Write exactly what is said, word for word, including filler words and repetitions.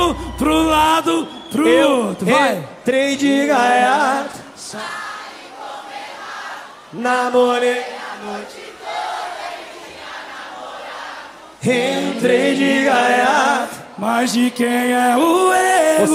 lado, pro lado, pro Eu outro. Vai! entrei de gaiato, namorei a noite toda. Entrei de gaiato. Mas de quem é o erro?